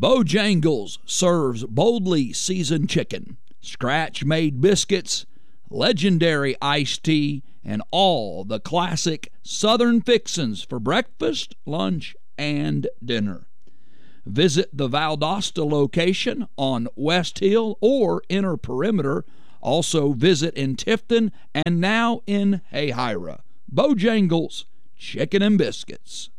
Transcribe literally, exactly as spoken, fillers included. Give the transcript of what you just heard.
Bojangles serves boldly seasoned chicken, scratch-made biscuits, legendary iced tea, and all the classic Southern fixins for breakfast, lunch, and dinner. Visit the Valdosta location on West Hill or Inner Perimeter. Also visit in Tifton and now in Hayhira. Bojangles, chicken and biscuits.